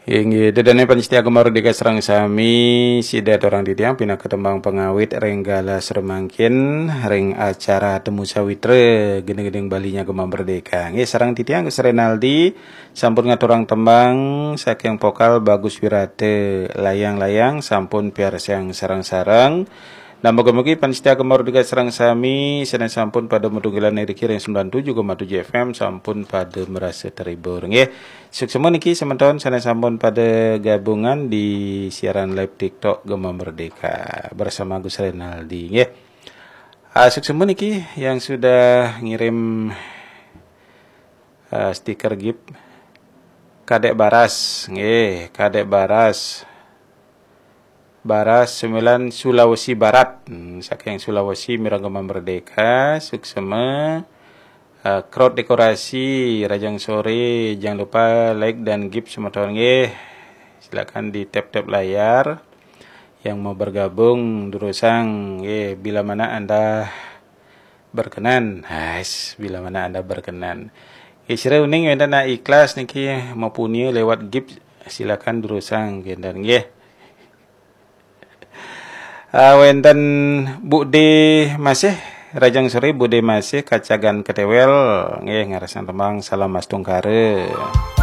Inggih dedane panitia Mardika Serang sami sida orang titiang pina ketembang pengawit renggala sermangkin ring acara temu sawitra gede-gedeng balinya Gemah Merdeka. Nggih sareng titiang Gus Renaldi sampun ngaturang tembang saking vokal Bagus Wirate layang-layang sampun piarsiang sarang-sarang. Nah, moga-moga panitia Mardika Serang sami sedang sampun pada medunggilan niki ring 97,7 FM sampun pada merasa terhibur nggih. Sukses niki sementon sedang sampun pada gabungan di siaran live TikTok Gemah Merdeka bersama Gus Renaldi nggih. Sukses niki yang sudah ngirim stiker gift Kadek Baras nggih, Kadek Baras 9 Sulawesi Barat, saking Sulawesi Mirang Gemah Merdeka, suksema, crowd dekorasi, rajang sore, jangan lupa like dan give semeton nggih. Silakan di tap-tap layar yang mau bergabung durusang nggih bila mana Anda berkenan. Bila mana Anda berkenan. Isra uning anda na ikhlas niki maupuni lewat give silakan durusang dan nggih. Wenten Bude masih rajang sore Bude masih kacagan ketewel nggih ngarasan tembang salam mas tungkare.